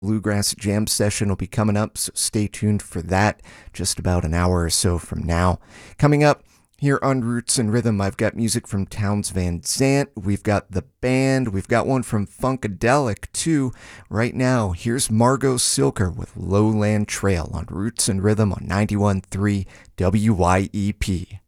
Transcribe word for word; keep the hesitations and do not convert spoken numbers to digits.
Bluegrass Jam Session will be coming up, so stay tuned for that just about an hour or so from now. Coming up here on Roots and Rhythm, I've got music from Townes Van Zandt, we've got The Band, we've got one from Funkadelic too. Right now, here's Margot Silker with Lowland Trail on Roots and Rhythm on ninety-one point three W Y E P.